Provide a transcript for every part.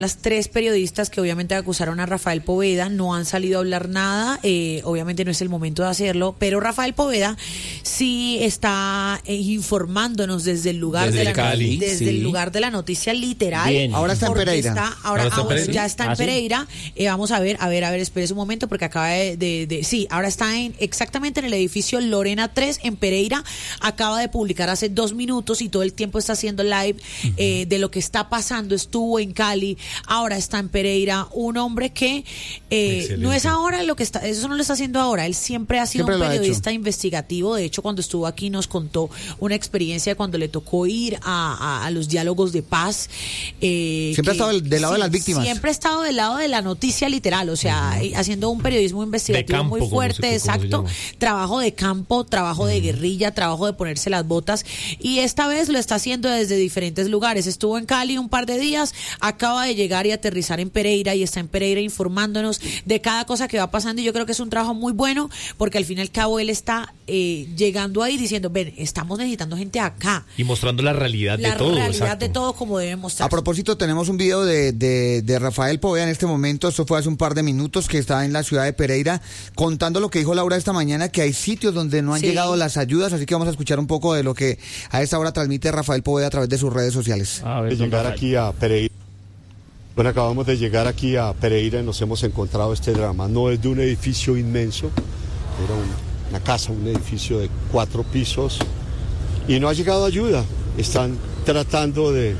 Las 3 periodistas que obviamente acusaron a Rafael Poveda no han salido a hablar nada, obviamente no es el momento de hacerlo, pero Rafael Poveda sí está informándonos desde el lugar de la Cali, desde el lugar de la noticia literal. Bien. Ahora está en Pereira. Ahora ya está en Pereira. Vamos a ver, espérese un momento porque acaba sí, ahora está exactamente en el edificio Lorena 3 en Pereira. Acaba de publicar hace 2 minutos y todo el tiempo está haciendo live de lo que está pasando. Estuvo en Cali. Ahora está en Pereira, un hombre que no es ahora lo que está, eso no lo está haciendo ahora, él siempre ha sido un periodista investigativo. De hecho, cuando estuvo aquí nos contó una experiencia cuando le tocó ir a los diálogos de paz. Siempre ha estado del lado de las víctimas. Siempre ha estado del lado de la noticia literal, o sea, haciendo un periodismo investigativo campo, muy fuerte, exacto, trabajo de campo, trabajo de guerrilla, trabajo de ponerse las botas, y esta vez lo está haciendo desde diferentes lugares. Estuvo en Cali un par de días, acaba de llegar y aterrizar en Pereira y está en Pereira informándonos de cada cosa que va pasando, y yo creo que es un trabajo muy bueno porque al fin y al cabo él está llegando ahí diciendo, ven, estamos necesitando gente acá. Y mostrando la realidad de todo. La realidad de todo como debe mostrar. A propósito, tenemos un video de Rafael Poveda en este momento, esto fue hace un par de minutos, que está en la ciudad de Pereira, contando lo que dijo Laura esta mañana, que hay sitios donde no han llegado las ayudas, así que vamos a escuchar un poco de lo que a esta hora transmite Rafael Poveda a través de sus redes sociales. A ver, llegar aquí a Pereira. Bueno, acabamos de llegar aquí a Pereira y nos hemos encontrado este drama. No es de un edificio inmenso, era una casa, un edificio de 4 pisos y no ha llegado ayuda. Están tratando de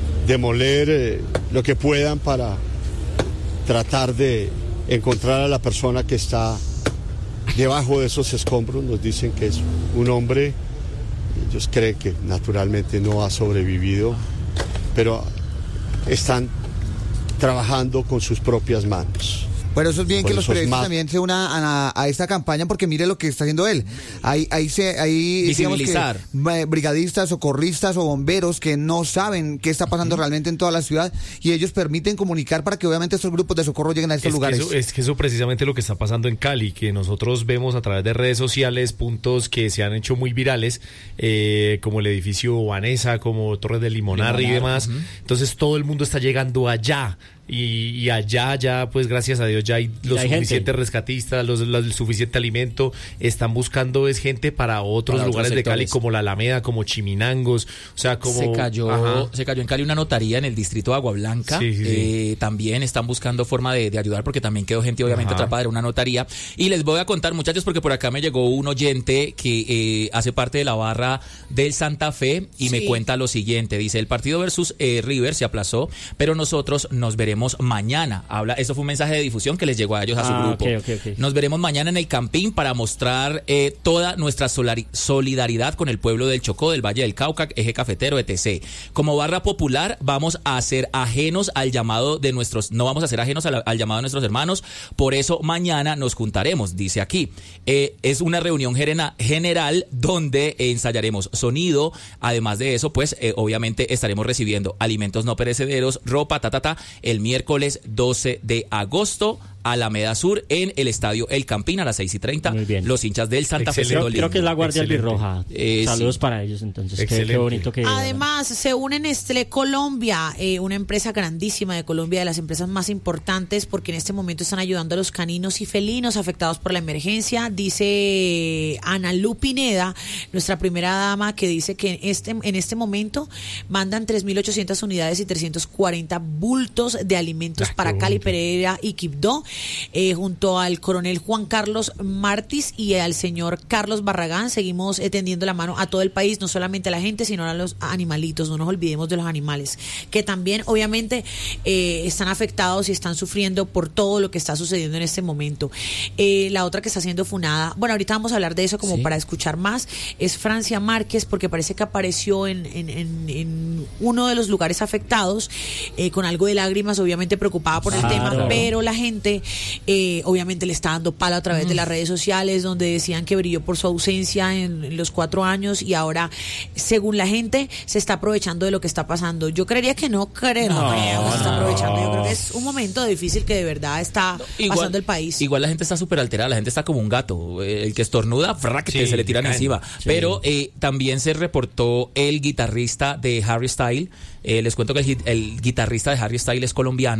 demoler lo que puedan para tratar de encontrar a la persona que está debajo de esos escombros. Nos dicen que es un hombre, ellos creen que naturalmente no ha sobrevivido, pero están trabajando con sus propias manos. Bueno, eso es bien que los periodistas también se unan a esta campaña, porque mire lo que está haciendo él. Ahí visibilizar. Digamos que, brigadistas, socorristas o bomberos que no saben qué está pasando realmente en toda la ciudad, y ellos permiten comunicar para que obviamente estos grupos de socorro lleguen a estos lugares. Es que eso precisamente lo que está pasando en Cali, que nosotros vemos a través de redes sociales puntos que se han hecho muy virales, como el edificio Vanessa, como Torres del Limonar y demás. Entonces todo el mundo está llegando allá. Y allá ya, pues gracias a Dios, ya hay los suficientes rescatistas, el suficiente alimento. Están buscando gente para otros lugares de Cali, como la Alameda, como Chiminangos. O sea, como se cayó en Cali una notaría en el distrito de Agua Blanca. También están buscando forma de ayudar, porque también quedó gente obviamente atrapada en una notaría. Y les voy a contar, muchachos, porque por acá me llegó un oyente que hace parte de la barra del Santa Fe y me cuenta lo siguiente. Dice, el partido versus River se aplazó, pero nosotros nos veremos mañana. Esto fue un mensaje de difusión que les llegó a ellos, a su grupo. Okay. Nos veremos mañana en el Campín para mostrar toda nuestra solidaridad con el pueblo del Chocó, del Valle del Cauca, Eje Cafetero, etc. Como barra popular vamos a ser ajenos al llamado de nuestros, no vamos a ser ajenos al llamado de nuestros hermanos, por eso mañana nos juntaremos, dice aquí. Es una reunión general donde ensayaremos sonido, además de eso, pues obviamente estaremos recibiendo alimentos no perecederos, ropa, el miércoles 12 de agosto, Alameda Sur, en el estadio El Campín a las 6:30. Muy bien. Los hinchas del Santa Fe. Creo que es la Guardia Albirroja. Saludos para ellos, entonces. Qué bonito que... Además, se une Nestlé Colombia, una empresa grandísima de Colombia, de las empresas más importantes, porque en este momento están ayudando a los caninos y felinos afectados por la emergencia. Dice Ana Lu Pineda, nuestra primera dama, que dice que en este momento mandan 3.800 unidades y 340 bultos de alimentos para Cali, Pereira y Quibdó, junto al coronel Juan Carlos Martis y al señor Carlos Barragán. Seguimos tendiendo la mano a todo el país, no solamente a la gente, sino a los animalitos. No nos olvidemos de los animales, que también obviamente están afectados y están sufriendo por todo lo que está sucediendo en este momento. La otra que está siendo funada, bueno, ahorita vamos a hablar de eso como para escuchar más, es Francia Márquez, porque parece que apareció en uno de los lugares afectados, con algo de lágrimas, obviamente preocupada por el tema, pero la gente obviamente le está dando palo a través de las redes sociales, donde decían que brilló por su ausencia en los 4 años, y ahora, según la gente, se está aprovechando de lo que está pasando. Yo creería que no creo que se está aprovechando. Yo creo es un momento difícil que de verdad está pasando el país. Igual la gente está súper alterada, la gente está como un gato. El que estornuda, se le tiran encima. Sí. Pero también se reportó el guitarrista de Harry Styles. Les cuento que el guitarrista de Harry Styles es colombiano.